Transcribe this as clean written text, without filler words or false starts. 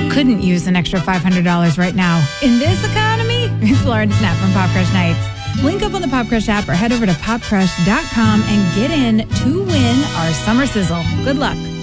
couldn't use an extra $500 right now? In this economy? It's Lauren Snap from Pop Crush Nights. Link up on the Pop Crush app or head over to popcrush.com and get in to win our summer sizzle. Good luck.